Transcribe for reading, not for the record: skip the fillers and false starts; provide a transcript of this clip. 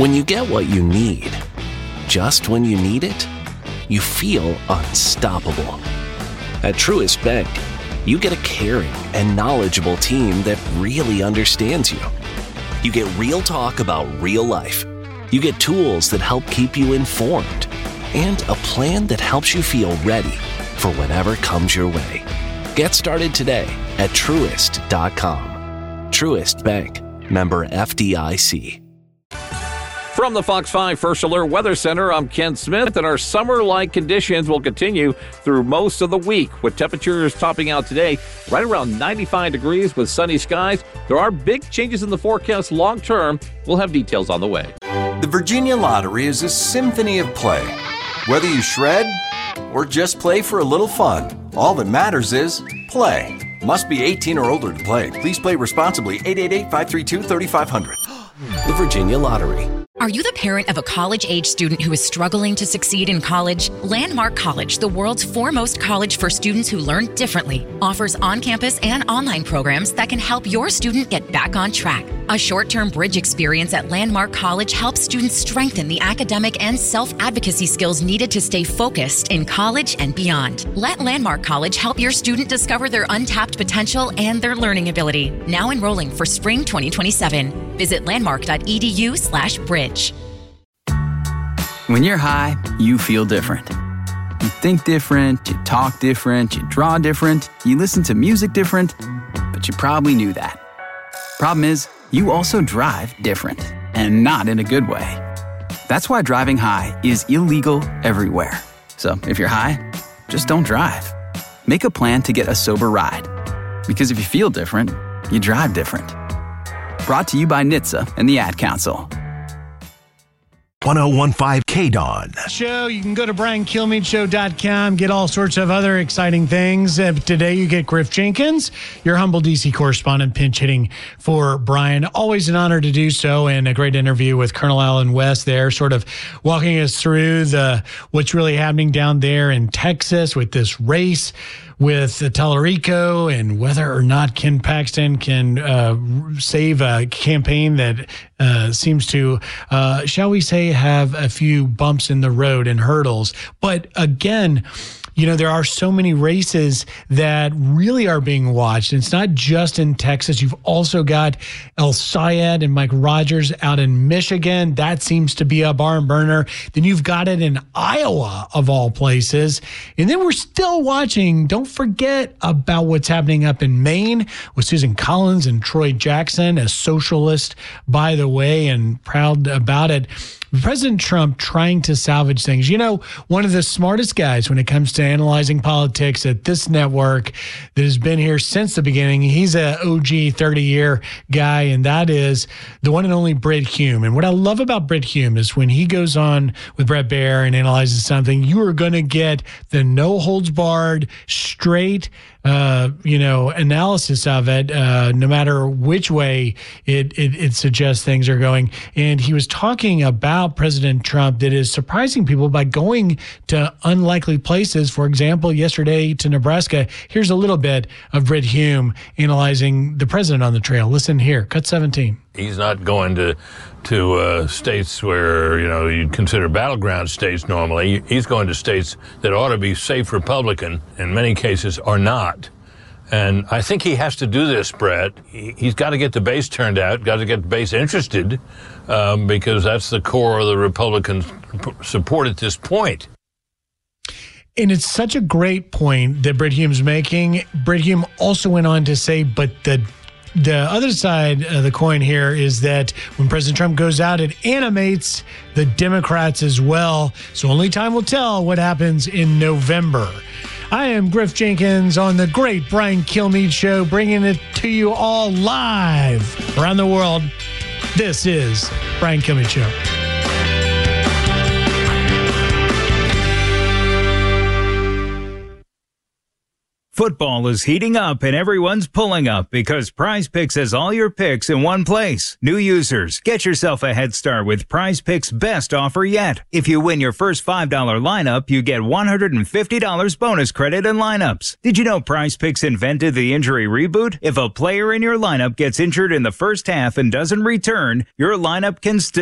When you get what you need, just when you need it, you feel unstoppable. At Truist Bank, you get a caring and knowledgeable team that really understands you. You get real talk about real life. You get tools that help keep you informed and a plan that helps you feel ready for whatever comes your way. Get started today at Truist.com. Truist Bank, member FDIC. From the Fox 5 First Alert Weather Center, I'm Ken Smith, and our summer-like conditions will continue through most of the week, with temperatures topping out today right around 95 degrees with sunny skies. There are big changes in the forecast long-term. We'll have details on the way. The Virginia Lottery is a symphony of play. Whether you shred or just play for a little fun, all that matters is play. Must be 18 or older to play. Please play responsibly. 888-532-3500. The Virginia Lottery. Are you the parent of a college-age student who is struggling to succeed in college? Landmark College, the world's foremost college for students who learn differently, offers on-campus and online programs that can help your student get back on track. A short-term bridge experience at Landmark College helps students strengthen the academic and self-advocacy skills needed to stay focused in college and beyond. Let Landmark College help your student discover their untapped potential and their learning ability. Now enrolling for spring 2027. Visit landmark.edu/bridge. When you're high, you feel different. You think different, you talk different, you draw different, you listen to music different, but you probably knew that. Problem is, you also drive different, and not in a good way. That's why driving high is illegal everywhere. So if you're high, just don't drive. Make a plan to get a sober ride. Because if you feel different, you drive different. Brought to you by NHTSA and the Ad Council. 1015 KDON. Show, you can go to BrianKilmeadeShow.com, get all sorts of other exciting things. Today you get Griff Jenkins, your humble D.C. correspondent, pinch hitting for Brian. Always an honor to do so, and a great interview with Colonel Allen West there, sort of walking us through what's really happening down there in Texas with this race with Tallarico and whether or not Ken Paxton can save a campaign that seems to, shall we say, have a few bumps in the road and hurdles. But again, you know, there are so many races that really are being watched. It's not just in Texas. You've also got El Sayed and Mike Rogers out in Michigan. That seems to be a barn burner. Then you've got it in Iowa, of all places. And then we're still watching. Don't forget about what's happening up in Maine with Susan Collins and Troy Jackson, a socialist, by the way, and proud about it. President Trump trying to salvage things. You know, one of the smartest guys when it comes to analyzing politics at this network that has been here since the beginning, he's a OG 30-year guy, and that is the one and only Brit Hume. And what I love about Brit Hume is when he goes on with Bret Baier and analyzes something, you are going to get the no-holds-barred, straight analysis of it, no matter which way it suggests things are going. And he was talking about President Trump that is surprising people by going to unlikely places. For example, yesterday to Nebraska. Here's a little bit of Brit Hume analyzing the president on the trail. Listen here, cut 17. He's not going to states where, you'd consider battleground states normally. He's going to states that ought to be safe Republican, in many cases are not. And I think he has to do this, Brett. He's got to get the base turned out, got to get the base interested, because that's the core of the Republican support at this point. And it's such a great point that Brit Hume's making. Brit Hume also went on to say, but the other side of the coin here is that when President Trump goes out, it animates the Democrats as well. So only time will tell what happens in November. I am Griff Jenkins on the great Brian Kilmeade Show, bringing it to you all live around the world. This is Brian Kilmeade Show. Football is heating up and everyone's pulling up because Prize Picks has all your picks in one place. New users, get yourself a head start with Prize Picks' best offer yet. If you win your first $5 lineup, you get $150 bonus credit in lineups. Did you know Prize Picks invented the injury reboot? If a player in your lineup gets injured in the first half and doesn't return, your lineup can still